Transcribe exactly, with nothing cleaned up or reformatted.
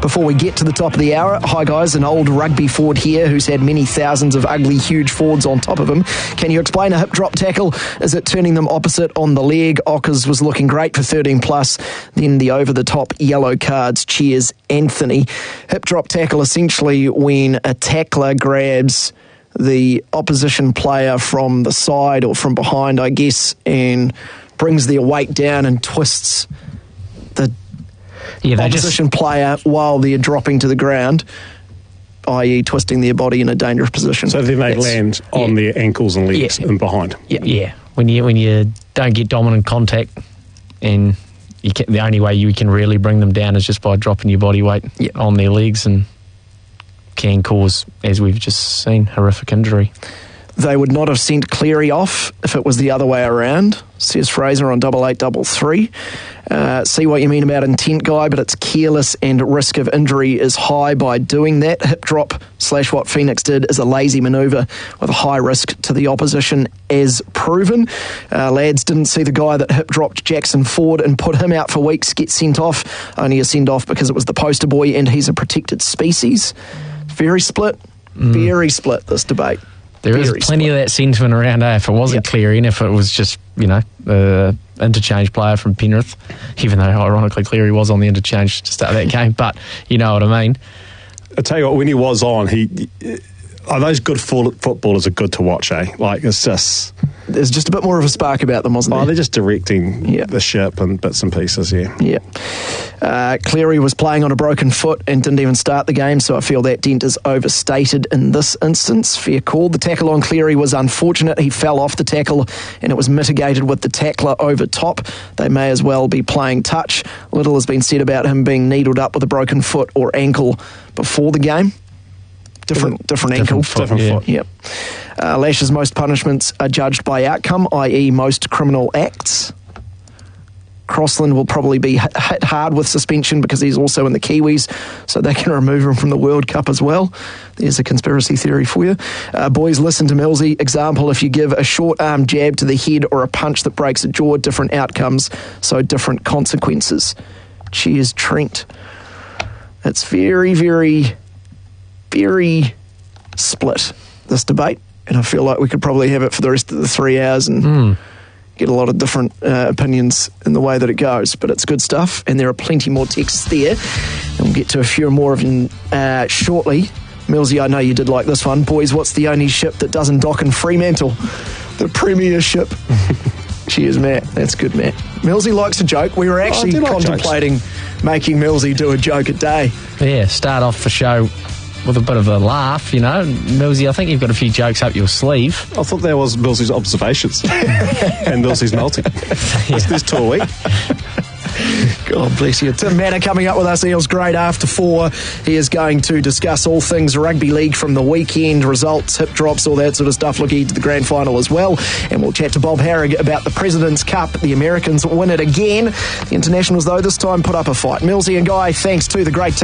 Before we get to the top of the hour, hi guys, an old rugby forward here who's had many thousands of ugly, huge forwards on top of him. Can you explain a hip drop tackle? Is it turning them opposite on the leg? Ockers was looking great for thirteen plus. Then the over-the-top yellow cards. Cheers, Anthony. Hip drop tackle essentially when a tackler grabs the opposition player from the side or from behind, I guess, and brings their weight down and twists the yeah, opposition just... player while they're dropping to the ground, that is twisting their body in a dangerous position. So then they That's, land on yeah. their ankles and legs yeah. and behind. Yeah, yeah. When you when you don't get dominant contact, and you can, the only way you can really bring them down is just by dropping your body weight yeah. on their legs, and can cause, as we've just seen, horrific injury. They would not have sent Cleary off if it was the other way around, says Fraser on double eight double three. Uh, see what you mean about intent, Guy, but it's careless and risk of injury is high by doing that. Hip drop slash what Phoenix did is a lazy manoeuvre with a high risk to the opposition as proven. Uh, lads didn't see the guy that hip dropped Jackson Ford and put him out for weeks get sent off. Only a send off because it was the poster boy and he's a protected species. Very split, mm. very split, this debate. There Very is plenty split. of that sentiment around, eh? If it wasn't yep. Cleary and if it was just, you know, uh, interchange player from Penrith, even though ironically Cleary was on the interchange to start that game, but you know what I mean. I tell you what, when he was on, he oh, those good footballers are good to watch, eh? Like, it's just... There's just a bit more of a spark about them, wasn't there? Oh, they're just directing yep. the ship and bits and pieces, yeah. Yeah. Uh, Cleary was playing on a broken foot and didn't even start the game, so I feel that dent is overstated in this instance. Fair call. The tackle on Cleary was unfortunate. He fell off the tackle and it was mitigated with the tackler over top. They may as well be playing touch. Little has been said about him being needled up with a broken foot or ankle before the game. Different, different, different ankle. Foot, different yeah. foot. Yep. Uh, Lash's most punishments are judged by outcome, that is most criminal acts. Crossland will probably be hit hard with suspension because he's also in the Kiwis, so they can remove him from the World Cup as well. There's a conspiracy theory for you. Uh, boys, listen to Millsy. Example, if you give a short arm jab to the head or a punch that breaks a jaw, different outcomes, so different consequences. Cheers, Trent. It's very, very... very split, this debate, and I feel like we could probably have it for the rest of the three hours and mm. get a lot of different uh, opinions in the way that it goes, but it's good stuff, and there are plenty more texts there, and we'll get to a few more of them uh, shortly. Millsy, I know you did like this one. Boys, what's the only ship that doesn't dock in Fremantle? The Premiership. Cheers, Matt. That's good, Matt. Millsy likes a joke. We were actually oh, like contemplating jokes. making Millsy do a joke a day. Yeah, start off the show with a bit of a laugh, you know. Millsy, I think you've got a few jokes up your sleeve. I thought that was Millsy's observations. And Millsy's melting. Yeah. This two a week. God bless you. Tim Manor coming up with us. Eels great after four. He is going to discuss all things rugby league from the weekend, results, hip drops, all that sort of stuff, looking to the grand final as well. And we'll chat to Bob Harrig about the President's Cup. The Americans win it again. The Internationals, though, this time put up a fight. Millsy and Guy, thanks to the great team.